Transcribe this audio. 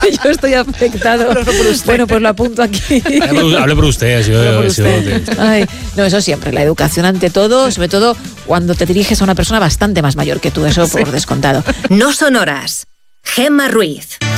Yo estoy afectado. Bueno, pues lo apunto aquí. Hable por usted. Ay, no, eso siempre, la educación ante todo, sobre todo cuando te diriges a una persona bastante más mayor que tú, eso por descontado. No son horas. Gemma Ruiz.